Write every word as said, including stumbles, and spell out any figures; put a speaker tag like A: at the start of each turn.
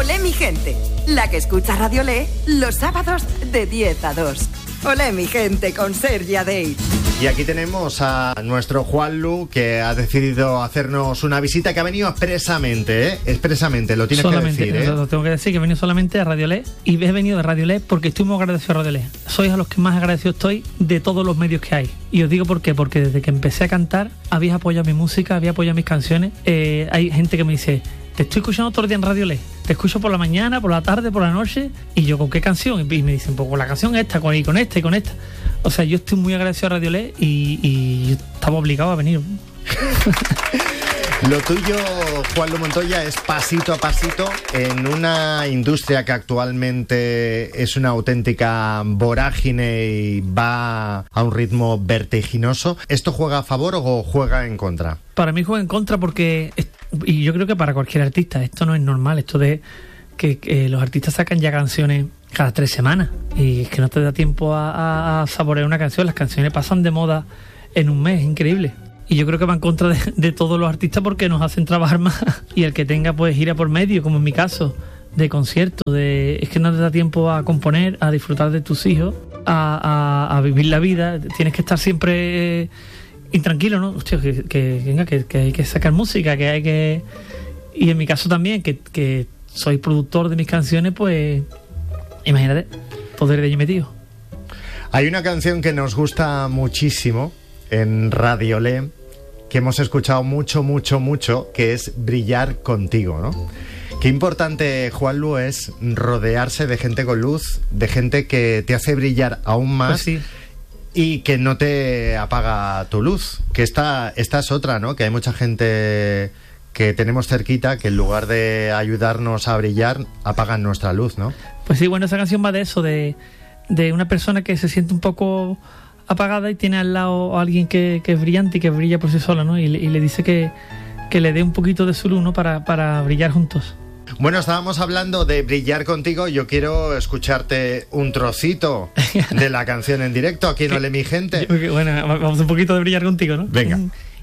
A: Olé mi gente, la que escucha Radio Olé los sábados de diez a dos. Olé mi gente con Sergi Adey.
B: Y aquí tenemos a nuestro Juanlu, que ha decidido hacernos una visita, que ha venido expresamente, ¿eh? Expresamente, lo tienes
C: solamente,
B: que decir, ¿eh?
C: Lo tengo que decir, que he venido solamente a Radio Olé, y he venido de Radio Olé porque estoy muy agradecido a Radio Olé. Sois a los que más agradecido estoy de todos los medios que hay. Y os digo por qué, porque desde que empecé a cantar, habéis apoyado mi música, habéis apoyado mis canciones. Eh, hay gente que me dice, te estoy escuchando todo el día en Radio Olé. Te escucho por la mañana, por la tarde, por la noche. Y yo, ¿con qué canción? Y me dicen, pues con la canción esta, con, y con esta, y con esta. O sea, yo estoy muy agradecido a Radio Olé y, y estaba obligado a venir.
B: Lo tuyo, Juanlu Montoya, es pasito a pasito en una industria que actualmente es una auténtica vorágine y va a un ritmo vertiginoso. ¿Esto juega a favor o juega en contra?
C: Para mí juega en contra porque, y yo creo que para cualquier artista, esto no es normal, esto de que, que los artistas sacan ya canciones cada tres semanas y es que no te da tiempo a, a, a saborear una canción. Las canciones pasan de moda en un mes, es increíble. Y yo creo que va en contra de, de todos los artistas porque nos hacen trabajar más. Y el que tenga pues gira por medio, como en mi caso, de concierto, de es que no te da tiempo a componer, a disfrutar de tus hijos, a, a, a vivir la vida. Tienes que estar siempre eh, intranquilo, ¿no? Hostia, que, que, venga, que, que hay que sacar música, que hay que... Y en mi caso también, que, que soy productor de mis canciones, pues imagínate, todo el día metido.
B: Hay una canción que nos gusta muchísimo en Radio Olé, que hemos escuchado mucho, mucho, mucho, que es Brillar Contigo, ¿no? Qué importante, Juanlu, es rodearse de gente con luz, de gente que te hace brillar aún más.
C: Pues sí.
B: Y que no te apaga tu luz. Que esta, esta es otra, ¿no? Que hay mucha gente que tenemos cerquita que en lugar de ayudarnos a brillar, apagan nuestra luz, ¿no?
C: Pues sí, bueno, esa canción va de eso, de, de una persona que se siente un poco apagada y tiene al lado a alguien que, que es brillante y que brilla por sí sola, ¿no? Y, y le dice que, que le dé un poquito de su luz, ¿no? Para, para brillar juntos.
B: Bueno, estábamos hablando de Brillar Contigo. Yo quiero escucharte un trocito de la canción en directo aquí en Olé mi gente.
C: Bueno, vamos un poquito de Brillar Contigo, ¿no?
B: Venga.